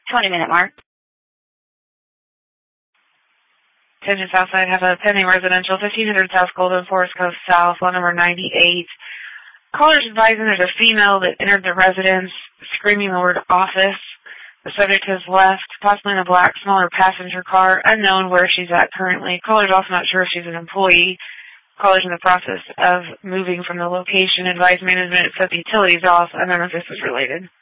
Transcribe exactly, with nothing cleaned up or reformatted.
twenty-minute mark. Attention Southside, have a pending residential, fifteen hundred South Golden, Forest Cove South, lot number ninety-eight. Callers advising there's a female that entered the residence screaming the word office. The subject has left, possibly in a black, smaller passenger car, unknown where she's at currently. Caller's also not sure if she's an employee. Caller's in the process of moving from the location. Advised management set the utilities off. I don't know if this is related.